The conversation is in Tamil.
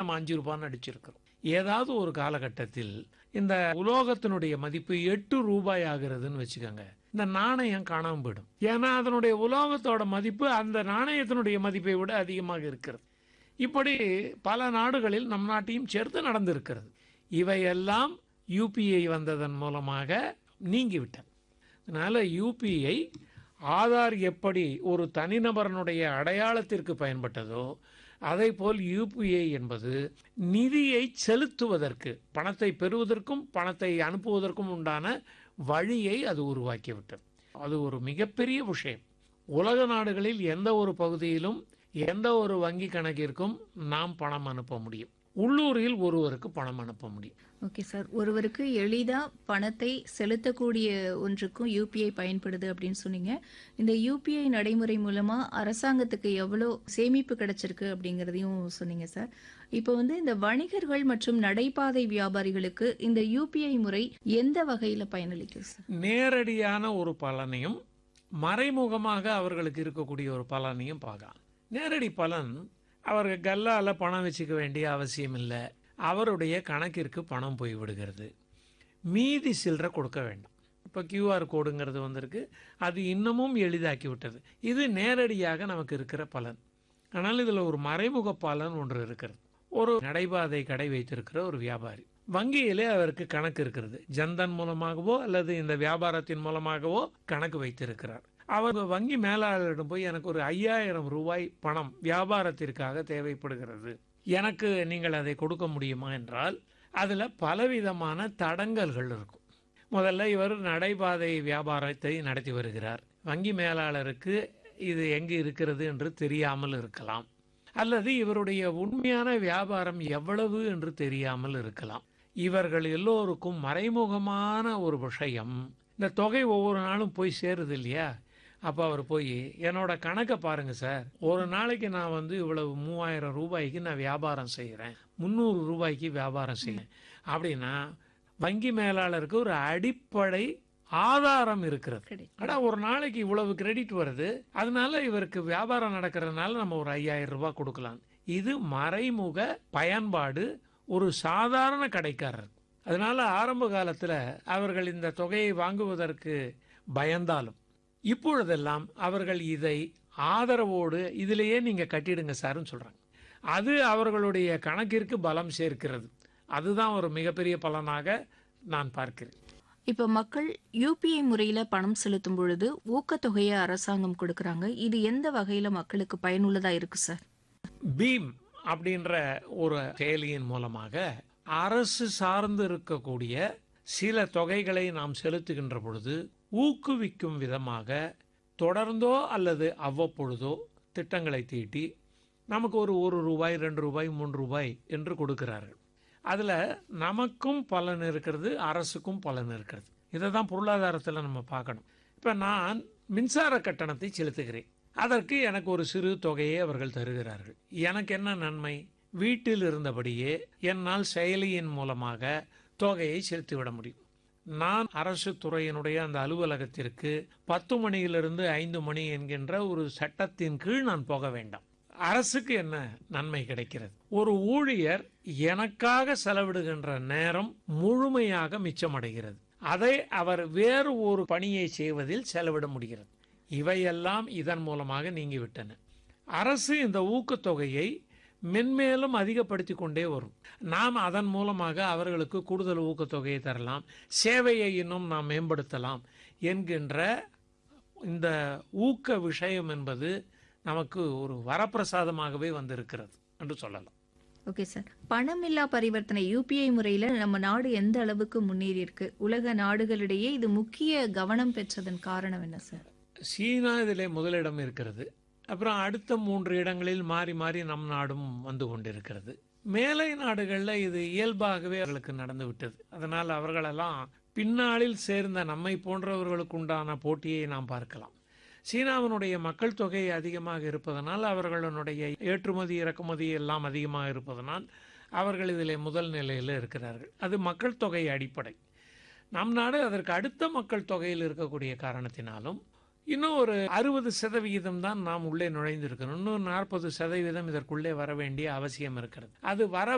நம்ம 5 ரூபான்னு அடிச்சிருக்கிறோம். ஏதாவது ஒரு காலகட்டத்தில் இந்த உலோகத்தினுடைய மதிப்பு 8 ரூபாய் ஆகிறதுன்னு வச்சுக்கோங்க, இந்த நாணயம் காணாம போயிடும். ஏன்னா அதனுடைய உலோகத்தோட மதிப்பு அந்த நாணயத்தினுடைய மதிப்பை விட அதிகமாக இருக்கிறது. இப்படி பல நாடுகளில் நம் நாட்டையும் சேர்த்து நடந்திருக்கிறது. இவையெல்லாம் யூபிஐ வந்ததன் மூலமாக நீங்கிவிட்டது. அதனால யூபிஐ ஆதார் எப்படி ஒரு தனிநபரனுடைய அடையாளத்திற்கு பயன்பட்டதோ அதை போல் யூபிஐ என்பது நிதியை செலுத்துவதற்கு, பணத்தை பெறுவதற்கும் பணத்தை அனுப்புவதற்கும் உண்டான வழியை அது உருவாக்கிவிட்டது. அது ஒரு மிகப்பெரிய விஷயம். உலக நாடுகளில் எந்த ஒரு பகுதியிலும் எந்த ஒரு வங்கி கணக்கிற்கும் நாம் பணம் அனுப்ப முடியும். உள்ளூரில் ஒருவருக்கு பணம் அனுப்ப முடியும். ஓகே சார், ஒருவருக்கு எளிதா பணத்தை செலுத்தக்கூடிய ஒன்றுக்கும் யூபிஐ பயன்படுது அப்படின்னு சொன்னீங்க. இந்த யூபிஐ நடைமுறை மூலமா அரசாங்கத்துக்கு எவ்வளோ சேமிப்பு கிடைச்சிருக்கு அப்படிங்கிறதையும் சொன்னீங்க சார். இப்போ இந்த வணிகர்கள் மற்றும் நடைபாதை வியாபாரிகளுக்கு இந்த யூபிஐ முறை எந்த வகையில பயனளிக்கும் சார்? நேரடியான ஒரு பலனையும் மறைமுகமாக அவர்களுக்கு இருக்கக்கூடிய ஒரு பலனையும் பார்க்கலாம். நேரடி பலன், அவர்கள் கல்லால பணம் வச்சுக்க வேண்டிய அவசியம் இல்லை. அவருடைய கணக்கிற்கு பணம் போய் விடுகிறது. மீதி சில்லறை கொடுக்க வேண்டாம். இப்போ கியூஆர் கோடுங்கிறது வந்திருக்கு, அது இன்னமும் எளிதாக்கி விட்டது. இது நேரடியாக நமக்கு இருக்கிற பலன். ஆனால் இதில் ஒரு மறைமுக பலன் ஒன்று இருக்கிறது. ஒரு நடைபாதை கடை வைத்திருக்கிற ஒரு வியாபாரி, வங்கியிலே அவருக்கு கணக்கு இருக்கிறது. ஜன்தன் மூலமாகவோ அல்லது இந்த வியாபாரத்தின் மூலமாகவோ கணக்கு வைத்திருக்கிறார். அவர் வங்கி மேலாளரிடம் போய் எனக்கு ஒரு 5000 ரூபாய் பணம் வியாபாரத்திற்காக தேவைப்படுகிறது, எனக்கு நீங்கள் அதை கொடுக்க முடியுமா என்றால் அதில் பலவிதமான தடங்கல்கள் இருக்கும். முதல்ல இவர் நடைபாதை வியாபாரத்தை நடத்தி வருகிறார். வங்கி மேலாளருக்கு இது எங்கு இருக்கிறது என்று தெரியாமல் இருக்கலாம், அல்லது இவருடைய உண்மையான வியாபாரம் எவ்வளவு என்று தெரியாமல் இருக்கலாம். இவர்கள் எல்லோருக்கும் மறைமுகமான ஒரு விஷயம், இந்த தொகை ஒவ்வொரு நாளும் போய் சேருது இல்லையா? அப்போ அவர் போய் என்னோட கணக்கை பாருங்க சார், ஒரு நாளைக்கு நான் இவ்வளவு 3000 ரூபாய்க்கு நான் வியாபாரம் செய்கிறேன், 300 ரூபாய்க்கு வியாபாரம் செய்யறேன் அப்படின்னா வங்கி மேலாளருக்கு ஒரு அடிப்படை ஆதாரம் இருக்கிறது. ஆனா ஒரு நாளைக்கு இவ்வளவு கிரெடிட் வருது, அதனால இவருக்கு வியாபாரம் நடக்கிறதுனால நம்ம ஒரு 5000 ரூபாய் கொடுக்கலாம். இது மறைமுக பயன்பாடு ஒரு சாதாரண கடைக்காரர். அதனால ஆரம்ப காலத்துல அவர்கள் இந்த தொகையை வாங்குவதற்கு பயந்தாலும் இப்பொழுதெல்லாம் அவர்கள் இதை ஆதரவோடு இதிலேயே நீங்க கட்டிடுங்க சார்ன்னு சொல்றாங்க. அது அவர்களுடைய கணக்கிற்கு பலம் சேர்க்கிறது. அதுதான் ஒரு மிகப்பெரிய பலனாக நான் பார்க்கிறேன். இப்ப மக்கள் யூபிஐ முறையில பணம் செலுத்தும் பொழுது ஊக்கத்தொகையை அரசாங்கம் கொடுக்கறாங்க. இது எந்த வகையில மக்களுக்கு பயனுள்ளதா இருக்கு சார்? பீம் அப்படின்ற ஒரு செயலியின் மூலமாக அரசு சார்ந்து இருக்கக்கூடிய சில தொகைகளை நாம் செலுத்துகின்ற பொழுது ஊக்குவிக்கும் விதமாக தொடர்ந்தோ அல்லது அவ்வப்பொழுதோ திட்டங்களை தீட்டி நமக்கு ஒரு ரூபாய் 2 ரூபாய் 3 ரூபாய் என்று கொடுக்கிறார்கள். அதில் நமக்கும் பலன் இருக்கிறது, அரசுக்கும் பலன் இருக்கிறது. இதை தான் பொருளாதாரத்தில் நம்ம பார்க்கணும். இப்போ நான் மின்சார கட்டணத்தை செலுத்துகிறேன், அதற்கு எனக்கு ஒரு சிறு தொகையை அவர்கள் தருகிறார்கள். எனக்கு என்ன நன்மை? வீட்டில் இருந்தபடியே என்னால் செயலியின் மூலமாக தொகையை செலுத்திவிட முடியும். நான் அரசு துறையினுடைய அந்த அலுவலகத்திற்கு 10 மணியிலிருந்து 5 மணி என்கின்ற ஒரு சட்டத்தின் கீழ் நான் போக வேண்டாம். அரசுக்கு என்ன நன்மை கிடைக்கிறது? ஒரு ஊழியர் எனக்காக செலவிடுகின்ற நேரம் முழுமையாக மிச்சமடைகிறது. அதை அவர் வேறு ஒரு பணியை செய்வதில் செலவிட முடிகிறது. இவையெல்லாம் இதன் மூலமாக நீங்கிவிட்டன. அரசு இந்த ஊக்கத்தொகையை மென்மேலும் அதிகப்படுத்தி கொண்டே வரும். நாம் அதன் மூலமாக அவர்களுக்கு கூடுதல் ஊக்கத்தொகையை தரலாம், சேவையை இன்னும் நாம் மேம்படுத்தலாம் என்கின்ற இந்த ஊக்க விஷயம் என்பது நமக்கு ஒரு வரப்பிரசாதமாகவே வந்திருக்கிறது என்று சொல்லலாம். ஓகே சார், பணமில்லா பரிவர்த்தனை யூபிஐ முறையில நம்ம நாடு எந்த அளவுக்கு முன்னேறி இருக்கு? உலக நாடுகளிடையே இது முக்கிய கவனம் பெற்றதன் காரணம் என்ன சார்? சீனா இதிலே முதலிடம் இருக்கிறது. அப்புறம் அடுத்த 3 இடங்களில் மாறி மாறி நம் நாடும் வந்து கொண்டிருக்கிறது. மேலை நாடுகளில் இது இயல்பாகவே அவர்களுக்கு நடந்து விட்டது. அதனால் அவர்களெல்லாம் பின்னாளில் சேர்ந்த நம்மை போன்றவர்களுக்கு உண்டான போட்டியை நாம் பார்க்கலாம். சீனாவினுடைய மக்கள் தொகை அதிகமாக இருப்பதனால், அவர்களுடைய ஏற்றுமதி இறக்குமதி எல்லாம் அதிகமாக இருப்பதனால் அவர்கள் இதிலே முதல் நிலையில் இருக்கிறார்கள். அது மக்கள் தொகை அடிப்படை. நம் நாடு அதற்கு அடுத்த மக்கள் தொகையில் இருக்கக்கூடிய காரணத்தினாலும் இன்னும் ஒரு 60% தான் நாம் உள்ளே நுழைந்திருக்கிறோம். இன்னும் 40% இதற்குள்ளே வர வேண்டிய அவசியம் இருக்கிறது. அது வர